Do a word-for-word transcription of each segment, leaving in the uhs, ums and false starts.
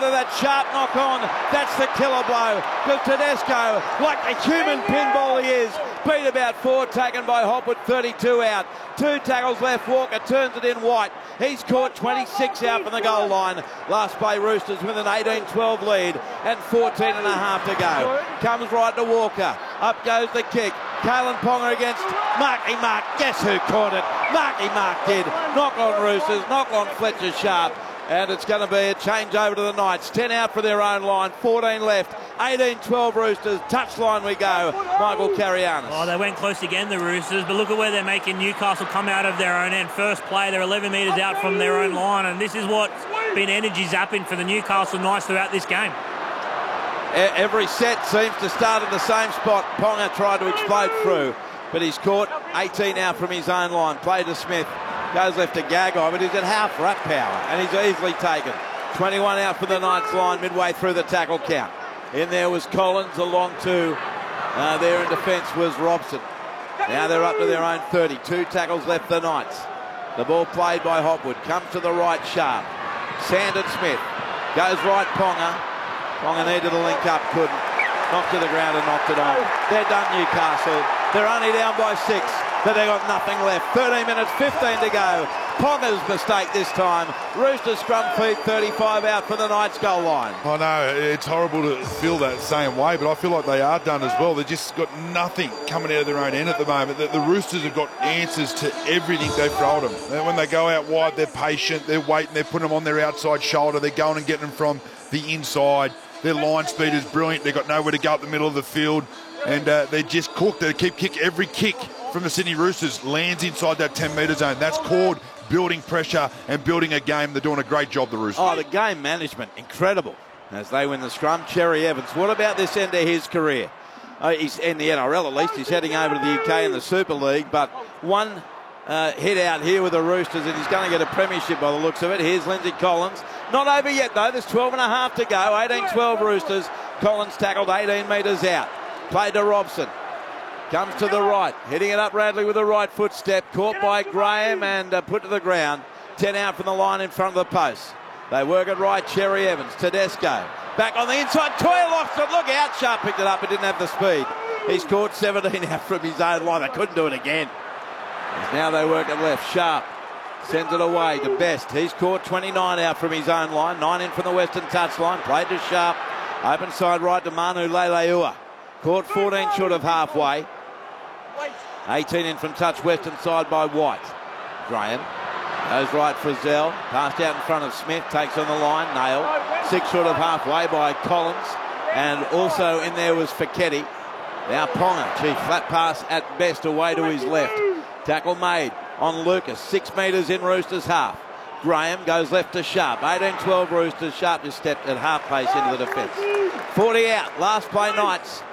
to that sharp knock on. That's the killer blow. Because Tedesco, like the human pinball he is, beat about four, taken by Hopwood, thirty-two out. Two tackles left, Walker turns it in White. He's caught twenty-six out from the goal line. Last play, Roosters with an eighteen twelve lead and fourteen and a half to go. Comes right to Walker. Up goes the kick. Kalen Ponga against Marky Mark. Guess who caught it? Marky Mark did. Knock on Roosters, knock on Fletcher Sharp. And it's going to be a change over to the Knights. ten out for their own line, fourteen left. eighteen twelve Roosters. Touchline we go. Michael Carianis. Oh, they went close again, the Roosters, but look at where they're making Newcastle come out of their own end. First play, they're eleven metres out from their own line, and this is what's been energy zapping for the Newcastle Knights throughout this game. Every set seems to start at the same spot. Ponga tried to explode through, but he's caught eighteen out from his own line. Play to Smith. Goes left to Gagai, but he's at half ruck power, and he's easily taken. twenty-one out for the Knights line, midway through the tackle count. In there was Collins, along to uh, there in defence was Robson. Now they're up to their own thirty. Two tackles left for the Knights. The ball played by Hopwood. Comes to the right, Sharp. Sandon Smith. Goes right, Ponga. Ponga needed a link up, couldn't. Knocked to the ground and knocked it on. They're done, Newcastle. They're only down by six, but they've got nothing left. thirteen minutes, fifteen to go. Ponga's mistake this time. Roosters scrum feet, thirty-five out for the Knights goal line. I know, it's horrible to feel that same way, but I feel like they are done as well. They've just got nothing coming out of their own end at the moment. The, the Roosters have got answers to everything they've thrown them. And when they go out wide, they're patient, they're waiting, they're putting them on their outside shoulder, they're going and getting them from the inside. Their line speed is brilliant. They've got nowhere to go up the middle of the field, and uh, they're just cooked. They keep kick every kick from the Sydney Roosters lands inside that ten metre zone. That's called building pressure and building a game. They're doing a great job, the Roosters. Oh, the game management, incredible. As they win the scrum, Cherry Evans. What about this end of his career? Oh, he's in the N R L at least. He's heading over to the U K in the Super League, but one uh, hit out here with the Roosters, and he's going to get a premiership by the looks of it. Here's Lindsay Collins. Not over yet, though. There's twelve and a half to go. eighteen twelve Roosters. Collins tackled eighteen metres out. Played to Robson. Comes to the right. Hitting it up Radley with a right footstep. Caught by Graham and uh, put to the ground. ten out from the line in front of the post. They work it right. Cherry Evans. Tedesco. Back on the inside. Toya lofts it. Look out. Sharp picked it up. It didn't have the speed. He's caught seventeen out from his own line. They couldn't do it again. As now they work it left. Sharp. Sends it away to Best. He's caught twenty-nine out from his own line. nine in from the western touchline. Played to Sharp. Open side right to Manu Leleua. Caught fourteen short of halfway. eighteen in from touch western side by White. Graham goes right for Zell. Passed out in front of Smith. Takes on the line. Nail. Six short of halfway by Collins. And also in there was Fiketti. Now Ponga. Gee, flat pass at Best away to his left. Tackle made on Lucas. Six metres in Roosters half. Graham goes left to Sharp. eighteen twelve Roosters. Sharp just stepped at half pace into the defence. forty out. Last play Knights.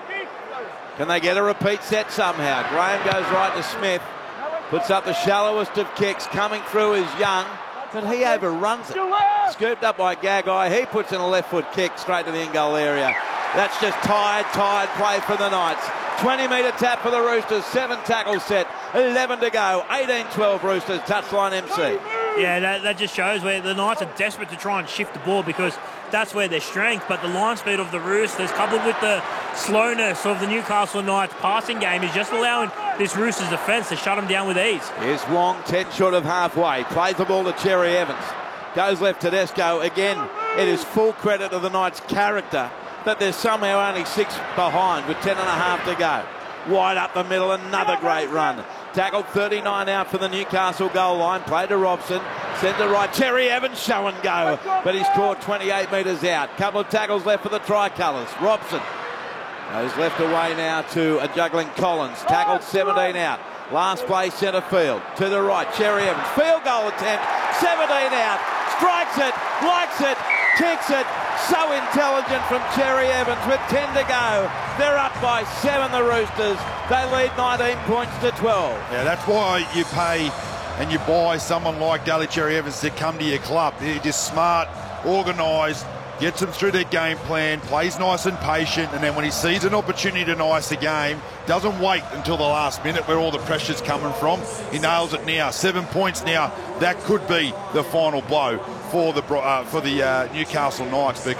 Can they get a repeat set somehow? Graham goes right to Smith. Puts up the shallowest of kicks. Coming through is Young, but he overruns it. Scooped up by Gagai. He puts in a left foot kick straight to the in-goal area. That's just tired, tired play for the Knights. twenty metre tap for the Roosters. Seven tackle set. eleven to go. eighteen twelve Roosters. Touchline M C. Yeah, that, that just shows where the Knights are desperate to try and shift the ball because that's where their strength. But the line speed of the Roosters, coupled with the slowness of the Newcastle Knights passing game, is just allowing this Roosters defence to shut them down with ease. Here's Wong, ten short of halfway. Plays the ball to Cherry Evans. Goes left to Tedesco. Again, it is full credit of the Knights' character that they're somehow only six behind with ten and a half to go. Wide up the middle, another great run. Tackled thirty-nine out for the Newcastle goal line. Played to Robson. Sent to right. Cherry Evans show and go. But he's caught twenty-eight metres out. Couple of tackles left for the Tricolours. Robson goes left away now to a juggling Collins. Tackled seventeen out. Last play centre field. To the right. Cherry Evans. Field goal attempt. seventeen out. Strikes it. Likes it. Kicks it. So intelligent from Cherry Evans with ten to go. They're up by seven, the Roosters. They lead nineteen points to twelve. Yeah, that's why you pay and you buy someone like Daly Cherry Evans to come to your club. They're just smart, organised, gets them through their game plan, plays nice and patient, and then when he sees an opportunity to ice the game, doesn't wait until the last minute where all the pressure's coming from. He nails it now. Seven points now. That could be the final blow for the uh, for the uh, Newcastle Knights.